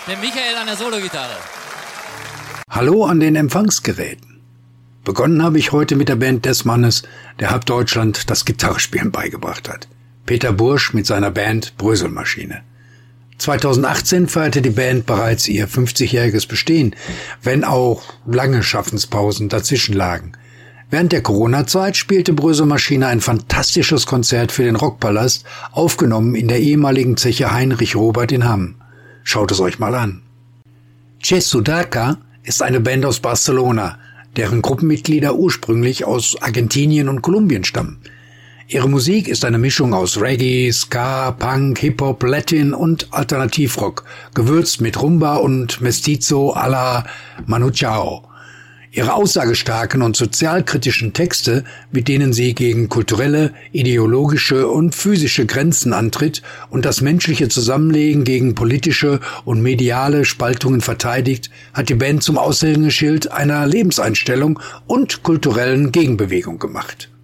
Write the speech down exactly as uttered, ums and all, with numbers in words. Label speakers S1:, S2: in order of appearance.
S1: der Michael an der Sologitarre.
S2: Hallo an den Empfangsgeräten. Begonnen habe ich heute mit der Band des Mannes, der halb Deutschland das Gitarrespielen beigebracht hat. Peter Bursch mit seiner Band Bröselmaschine. zweitausendachtzehn feierte die Band bereits ihr fünfzigjähriges Bestehen, wenn auch lange Schaffenspausen dazwischen lagen. Während der Corona-Zeit spielte Bröselmaschine ein fantastisches Konzert für den Rockpalast, aufgenommen in der ehemaligen Zeche Heinrich Robert in Hamm. Schaut es euch mal an. Che Sudaca ist eine Band aus Barcelona, deren Gruppenmitglieder ursprünglich aus Argentinien und Kolumbien stammen. Ihre Musik ist eine Mischung aus Reggae, Ska, Punk, Hip-Hop, Latin und Alternativrock, gewürzt mit Rumba und Mestizo à la Manu Chao. Ihre aussagestarken und sozialkritischen Texte, mit denen sie gegen kulturelle, ideologische und physische Grenzen antritt und das menschliche Zusammenleben gegen politische und mediale Spaltungen verteidigt, hat die Band zum Aushängeschild einer Lebenseinstellung und kulturellen Gegenbewegung gemacht.